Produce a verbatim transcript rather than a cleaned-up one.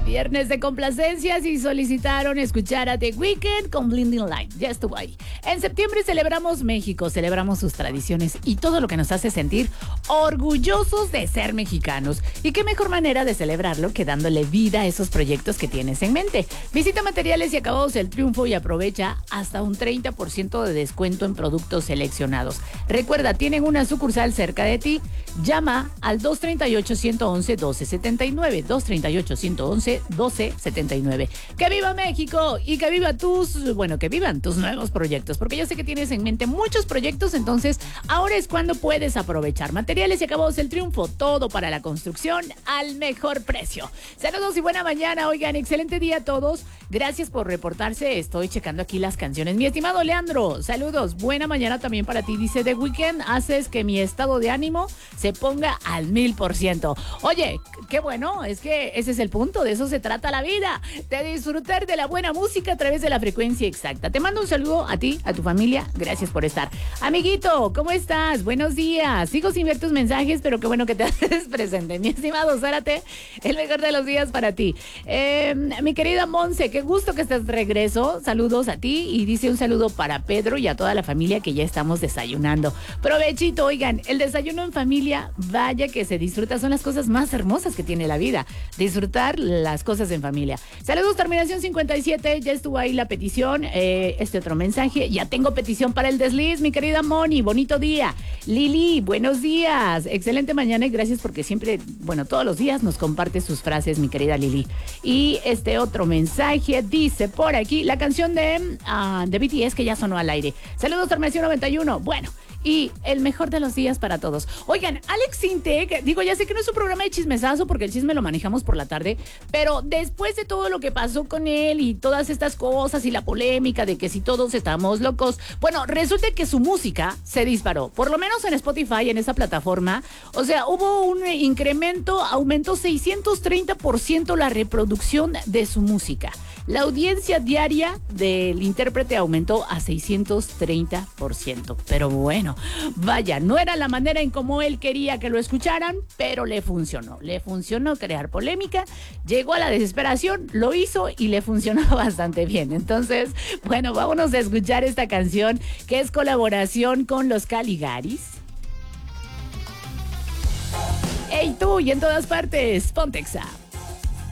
Viernes de complacencias y solicitaron escuchar a The Weeknd con Blinding Light. Ya estuvo ahí. En septiembre celebramos México, celebramos sus tradiciones y todo lo que nos hace sentir orgullosos de ser mexicanos. Y qué mejor manera de celebrarlo que dándole vida a esos proyectos que tienes en mente. Visita Materiales y Acabados El Triunfo y aprovecha hasta un treinta por ciento de descuento en productos seleccionados. Recuerda, tienen una sucursal cerca de ti. Llama al dos tres ocho, uno uno uno, uno dos siete nueve, dos tres ocho, uno uno uno, uno dos siete nueve. ¡Que viva México! Y que viva tus, bueno, que vivan tus nuevos proyectos, porque yo sé que tienes en mente muchos proyectos, entonces ahora es cuando puedes aprovechar. Materiales y Acabados El Triunfo, todo para la construcción al mejor precio. Saludos y buena mañana, oigan, excelente día a todos. Gracias por reportarse, estoy checando aquí las canciones. Mi estimado Leandro, saludos, buena mañana también para ti. Dice, The Weeknd haces que mi estado de ánimo se ponga al mil por ciento. Oye, qué bueno, es que ese es el punto, de eso se trata la vida, de disfrutar de la buena música a través de la frecuencia exacta. Te mando un saludo a ti, a tu familia, gracias por estar. Amiguito, ¿cómo estás? Buenos días. Sigo sin ver tus mensajes, pero qué bueno que te haces presente. Mi estimado Zárate, el mejor de los días para ti. Eh, mi querida Monse, qué gusto que estés de regreso. Saludos a ti y dice un saludo para Pedro y a toda la familia que ya estamos desayunando. Provechito, oigan, el desayuno en familia, vaya que se disfruta, son las cosas más hermosas que tiene la vida, disfrutar las cosas en familia. Saludos, terminación cincuenta y siete, ya estuvo ahí la petición, eh, este otro mensaje, ya tengo petición para el desliz, mi querida Moni, bonito día. Lili, buenos días, excelente mañana y gracias porque siempre, bueno, todos los días nos comparte sus frases, mi querida Lili. Y este otro mensaje dice por aquí, la canción de, uh, de B T S que ya sonó al aire. Saludos, terminación noventa y uno, bueno, y el mejor de los días para todos. Oigan, Alex Intec, digo, ya sé que no es un programa de chismesazo porque el chisme lo manejamos por la tarde, pero después de todo lo que pasó con él y todas estas cosas y la polémica de que si todos estamos locos, bueno, resulta que su música se disparó, por lo menos en Spotify, en esa plataforma. O sea, hubo un incremento, aumentó seiscientos treinta por ciento la reproducción de su música. La audiencia diaria del intérprete aumentó a seiscientos treinta por ciento. Pero bueno, vaya, no era la manera en cómo él quería que lo escucharan, pero le funcionó. Le funcionó crear polémica, llegó a la desesperación, lo hizo y le funcionó bastante bien. Entonces, bueno, vámonos a escuchar esta canción que es colaboración con los Caligaris. ¡Ey tú! Y en todas partes, Pontexa.